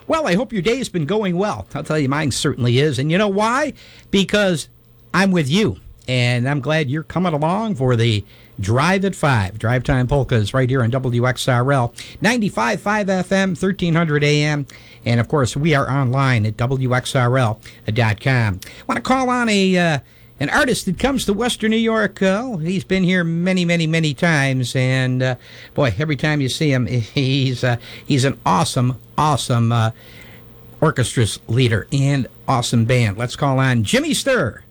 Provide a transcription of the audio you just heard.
Well, I hope your day has been going well. I'll tell you, mine certainly is. And you know why? Because I'm with you. And I'm glad you're coming along for the Drive at 5. Drive Time Polkas right here on WXRL. 95.5 FM, 1300 AM. And, of course, we are online at WXRL.com. I want to call on an artist that comes to Western New York. He's been here many, many, many times. And, boy, every time you see him, he's an awesome orchestra leader and awesome band. Let's call on Jimmy Sturr.